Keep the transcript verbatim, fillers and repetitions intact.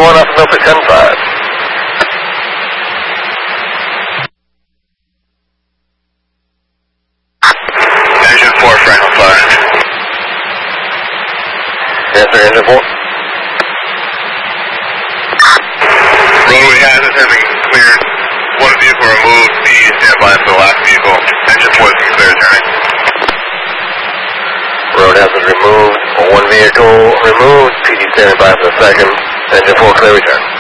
one off Milford ten five. Engine four, Franklin five. Yes, sir, engine four. Roadway hazard has been cleared. One vehicle removed. P D stand by for the last vehicle. Engine four has been cleared, turning. Road hazard removed. One vehicle removed. P D standing by for the second. Engine four clear return.